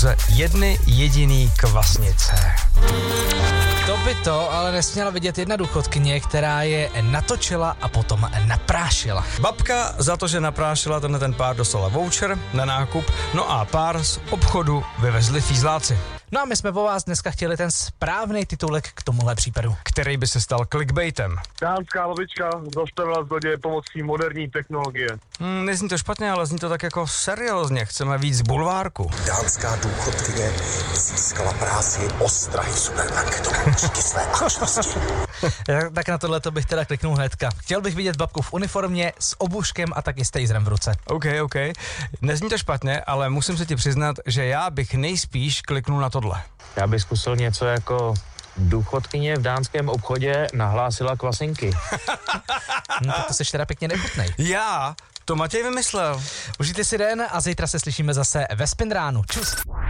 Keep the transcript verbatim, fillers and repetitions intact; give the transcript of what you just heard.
pouze jedny jediný kvasnice. To by to, ale nesměla vidět jedna důchodkyně, která je natočila a potom naprášila. Babka za to, že naprášila tenhle ten pár, dostala voucher na nákup, no a pár z obchodu vyvezli fízláci. No a my jsme po vás dneska chtěli ten správný titulek k tomuhle případu. Který by se stal clickbaitem. Dánská babička zastavila zloděje pomocí moderní technologie. Hmm, nezní to špatně, ale zní to tak jako seriózně. Chceme víc z bulvárku. Dánská důchodkyně získala práci ostrahy supermarketu díky své akčnosti. Tak na tohle bych teda kliknul hnedka. Chtěl bych vidět babku v uniformě s obuškem a taky s taserem v ruce. OK, OK. Nezní to špatně, ale musím se ti přiznat, že já bych nejspíš kliknul na tohle. Já bych zkusil něco jako důchodkyně v dánském obchodě nahlásila kvasinky. No, tak to seš teda pěkně nechutnej. Já? To Matěj vymyslel. Užijte si den a zítra se slyšíme zase ve Spinránu. Čus.